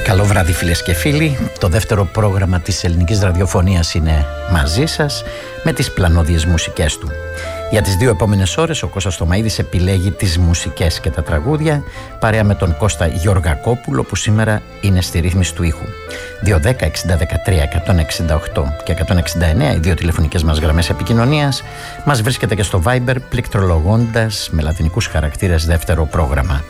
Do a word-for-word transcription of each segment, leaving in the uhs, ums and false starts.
Καλό βράδυ φίλες και φίλοι. Το δεύτερο πρόγραμμα της ελληνικής ραδιοφωνίας είναι μαζί σας με τις πλανόδιες μουσικές του. Για τις δύο επόμενες ώρες ο Κώστας Θωμαίδης επιλέγει τις μουσικές και τα τραγούδια παρέα με τον Κώστα Γεωργακόπουλο που σήμερα είναι στη ρύθμιση του ήχου. δύο δέκα εξήντα δεκατρία εκατόν εξήντα οκτώ και εκατόν εξήντα εννέα οι δύο τηλεφωνικές μας γραμμές επικοινωνίας. Μας βρίσκεται και στο Viber πληκτρολογώντας με λατινικούς χαρακτήρες δεύτερο πρόγραμμα.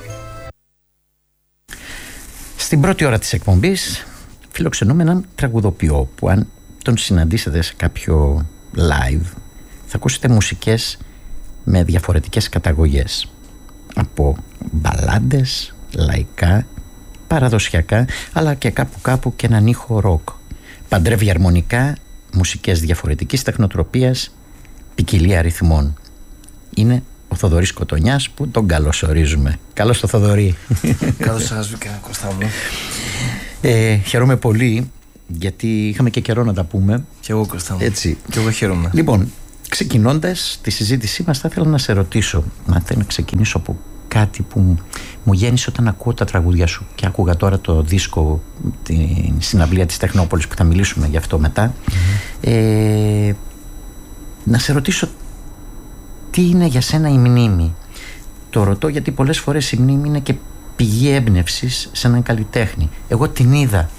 Στην πρώτη ώρα της εκπομπής φιλοξενούμε έναν τραγουδοποιό που αν τον συναντήσετε σε κάποιο live θα ακούσετε μουσικές με διαφορετικές καταγωγές, από μπαλάντες, λαϊκά, παραδοσιακά, αλλά και κάπου κάπου και έναν ήχο ροκ. Παντρεύει αρμονικά, μουσικές διαφορετικής τεχνοτροπίας, ποικιλία ρυθμών. Είναι ο Θοδωρής Κοτονιάς που τον καλωσορίζουμε. Καλώς το Θοδωρή. Καλώς σας βρήκα, Κώστα μου. ε, Χαίρομαι πολύ γιατί είχαμε και καιρό να τα πούμε. Και εγώ, Κώστα μου. Έτσι. Και εγώ χαίρομαι. Λοιπόν, ξεκινώντας τη συζήτησή μας θα ήθελα να σε ρωτήσω, να θέλω να ξεκινήσω από κάτι που μου γέννησε όταν ακούω τα τραγούδια σου και άκουγα τώρα το δίσκο, την συναυλία της Τεχνόπολης που θα μιλήσουμε γι' αυτό μετά. Mm-hmm. ε, Να σε ρωτήσω τι είναι για σένα η μνήμη. Το ρωτώ γιατί πολλές φορές η μνήμη είναι και πηγή έμπνευσης σε έναν καλλιτέχνη. Εγώ την είδα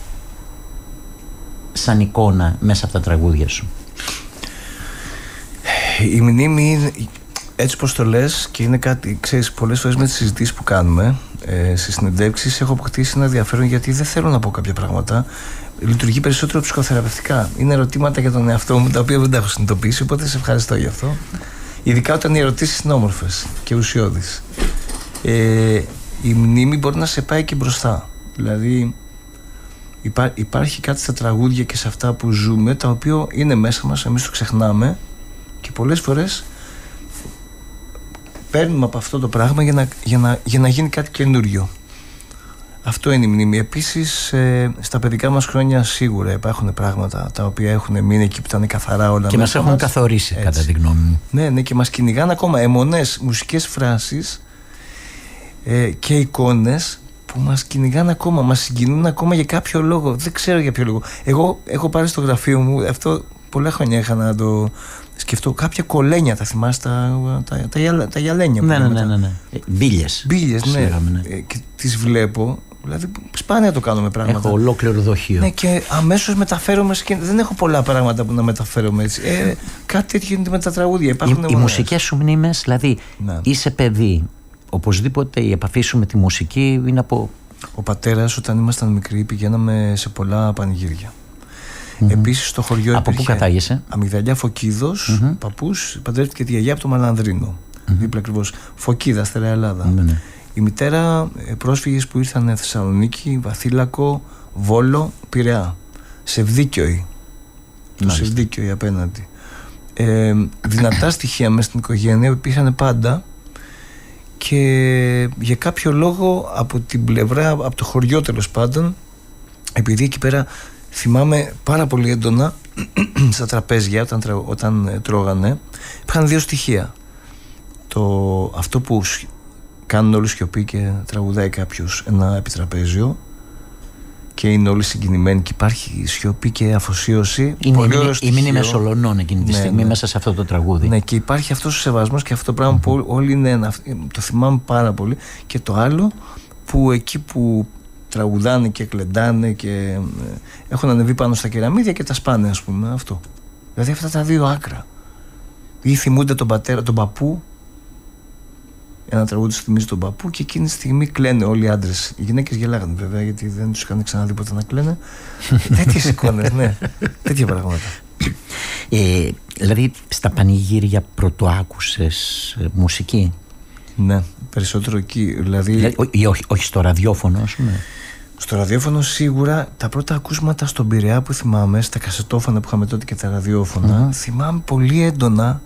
σαν εικόνα μέσα από τα τραγούδια σου. Η μνήμη είναι, έτσι πως το λες, και είναι κάτι, ξέρεις, πολλές φορές με τις συζητήσεις που κάνουμε ε, στις συνεντεύξεις έχω αποκτήσει ένα ενδιαφέρον γιατί δεν θέλω να πω κάποια πράγματα. Λειτουργεί περισσότερο ψυχοθεραπευτικά. Είναι ερωτήματα για τον εαυτό μου τα οποία δεν τα έχω συνειδητοποιήσει, οπότε σε ευχαριστώ γι' αυτό. Ειδικά όταν οι ερωτήσεις είναι όμορφες και ουσιώδεις. Ε, η μνήμη μπορεί να σε πάει και μπροστά. Δηλαδή υπά, υπάρχει κάτι στα τραγούδια και σε αυτά που ζούμε τα οποία είναι μέσα μας, εμείς το ξεχνάμε και πολλές φορές παίρνουμε από αυτό το πράγμα για να, για να, για να γίνει κάτι καινούριο. Αυτό είναι η μνήμη. Επίσης ε, στα παιδικά μας χρόνια σίγουρα υπάρχουν πράγματα τα οποία έχουν μείνει εκεί που ήταν καθαρά όλα και μας έχουν μας καθορίσει, έτσι, κατά τη γνώμη μου. Ναι, ναι, και μας κυνηγάνε ακόμα αιμονές, μουσικές φράσεις ε, και εικόνες που μας κυνηγάνε ακόμα, μας συγκινούν ακόμα για κάποιο λόγο. Δεν ξέρω για ποιο λόγο. Εγώ έχω πάρει στο γραφείο μου, αυτό πολλά χρόνια είχα να το σκεφτώ, κάποια κολένια, τα θυμάσαι, τα, τα, τα, τα γυαλένια. Ναι, ναι, ναι, ναι, ναι. Μπίλιες. Μπίλιες, ναι. ναι. Ε, και τις βλέπω. Δηλαδή, σπάνια το κάνουμε πράγματα. Έχω ολόκληρο δοχείο. Ναι, και αμέσως μεταφέρομαι. Και δεν έχω πολλά πράγματα που να μεταφέρομαι έτσι. Ε, κάτι τέτοιο γίνεται με τα τραγούδια. Οι, οι μουσικές σου μνήμες, δηλαδή, ναι. Είσαι παιδί. Οπωσδήποτε η επαφή σου με τη μουσική είναι από. Ο πατέρας, όταν ήμασταν μικροί, πηγαίναμε σε πολλά πανηγύρια. Mm-hmm. Επίσης, στο χωριό. Από πού κατάγεσαι? Αμυγδαλιά Φωκίδος, mm-hmm. παππούς, παντρεύτηκε τη γιαγιά από το Μαλανδρίνο. Mm-hmm. Δίπλα ακριβώς. Φωκίδα, Στερεά Ελλάδα. Mm-hmm. Η μητέρα, πρόσφυγες που ήρθαν Θεσσαλονίκη, Βαθύλακο, Βόλο, Πειραιά. Σεβδίκιοι. Το Σεβδίκιοι απέναντι. Ε, δυνατά στοιχεία μέσα στην οικογένεια που υπήρχαν πάντα και για κάποιο λόγο από την πλευρά, από το χωριό τέλος πάντων, επειδή εκεί πέρα θυμάμαι πάρα πολύ έντονα στα τραπέζια όταν, όταν τρώγανε, υπήρχαν δύο στοιχεία. Το, αυτό που κάνουν όλοι σιωπή και τραγουδάει κάποιος ένα επιτραπέζιο και είναι όλοι συγκινημένοι και υπάρχει σιωπή και αφοσίωση. Είναι η μήνυ μεσολονών εκείνη τη ναι, στιγμή ναι. μέσα σε αυτό το τραγούδι. Ναι, και υπάρχει αυτός ο σεβασμός και αυτό το πράγμα mm-hmm. που όλοι είναι ένα, το θυμάμαι πάρα πολύ. Και το άλλο που εκεί που τραγουδάνε και κλεντάνε και έχουν ανεβεί πάνω στα κεραμίδια και τα σπάνε, ας πούμε, αυτό. Δηλαδή αυτά τα δύο άκρα. Ή θυμούνται τον πατέρα, τον παππού. Ένα τραγούδι σου θυμίζει τον παππού και εκείνη τη στιγμή κλαίνε όλοι οι άντρες. Οι γυναίκες γελάγανε βέβαια γιατί δεν τους είχαν ξαναδεί ποτέ να κλαίνε. Τέτοιες εικόνες, ναι. Τέτοια πράγματα. Ε, δηλαδή στα πανηγύρια πρωτοάκουσες ε, μουσική? Ναι, περισσότερο εκεί. Δηλαδή, δηλαδή ό, όχι, όχι στο ραδιόφωνο, ας πούμε. Στο ραδιόφωνο σίγουρα τα πρώτα ακούσματα στον Πειραιά που θυμάμαι, στα κασετόφωνα που είχαμε τότε και τα ραδιόφωνα, mm-hmm. θυμάμαι πολύ έντονα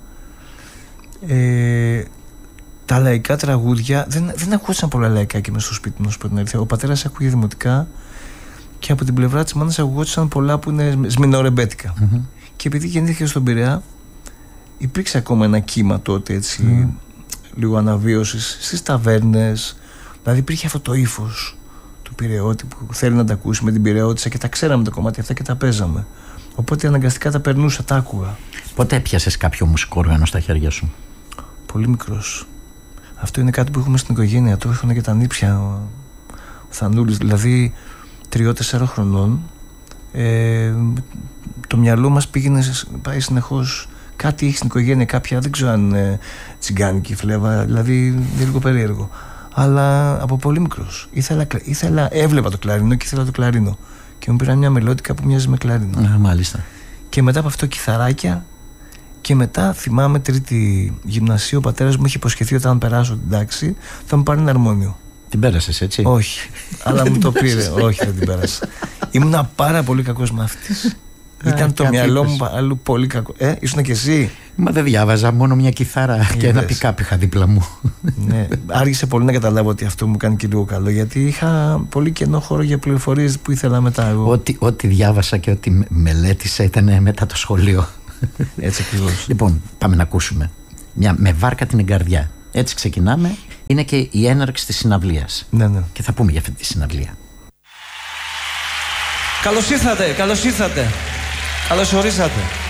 ε, τα λαϊκά τραγούδια. Δεν, δεν ακούσαν πολλά λαϊκά και μέσα στο σπίτι μου, την αλήθεια. Ο πατέρας ακούγε δημοτικά και από την πλευρά της μάνας ακουγόντουσαν πολλά που είναι σμηνορεμπέτικα. Mm-hmm. Και επειδή γεννήθηκε στον Πειραιά, υπήρξε ακόμα ένα κύμα τότε έτσι, mm. λίγο αναβίωσης στις ταβέρνες. Δηλαδή υπήρχε αυτό το ύφος του του Πειραιώτη που θέλει να τα ακούσει, με την Πειραιώτισσα, και τα ξέραμε τα κομμάτια αυτά και τα παίζαμε. Οπότε αναγκαστικά τα περνούσα, τα άκουγα. Πότε έπιασες κάποιο μουσικό όργανο στα χέρια σου? Πολύ μικρός. Αυτό είναι κάτι που έχουμε στην οικογένεια. Το έχουν και τα νύψια. Ο, ο Θανούλης, δηλαδή τριώ-τεσσάρων χρονών. Ε, το μυαλό μας πήγαινε, πάει συνεχώς. Κάτι έχει στην οικογένεια, κάποια, δεν ξέρω αν ε, τσιγκάνικη φλέβα, δηλαδή είναι λίγο περίεργο. Αλλά από πολύ μικρός ήθελα, ήθελα, έβλεπα το κλαρίνο και ήθελα το κλαρίνο. Και μου πήραν μια μελόδικα που μοιάζει με κλαρίνο. Α, μάλιστα. Και μετά από αυτό κιθαράκια. Και μετά θυμάμαι τρίτη γυμνασίου, ο πατέρας μου είχε υποσχεθεί όταν περάσω την τάξη θα μου πάρει ένα αρμόνιο. Την πέρασες, έτσι? Όχι, αλλά μου το πήρε. Όχι, δεν την πέρασα. Ήμουνα πάρα πολύ κακός μαθητής. Ήταν το μυαλό μου αλλού πολύ κακό. Ε, ήσουν και εσύ? Μα δεν διάβαζα, μόνο μια κιθάρα Είδες. Και ένα πικάπ είχα δίπλα μου. Ναι, άργησε πολύ να καταλάβω ότι αυτό μου κάνει και λίγο καλό, γιατί είχα πολύ κενό χώρο για πληροφορίες που ήθελα μετά εγώ. Ό,τι, ό,τι διάβασα και ό,τι μελέτησα ήταν μετά το σχολείο. Έτσι ακριβώς. Λοιπόν, πάμε να ακούσουμε. Μια με βάρκα την εγκαρδιά. Έτσι ξεκινάμε. Είναι και η έναρξη της συναυλίας. Ναι, ναι. Και θα πούμε για αυτή τη συναυλία. Καλώς ήρθατε, καλώς ήρθατε. Καλώς ορίσατε.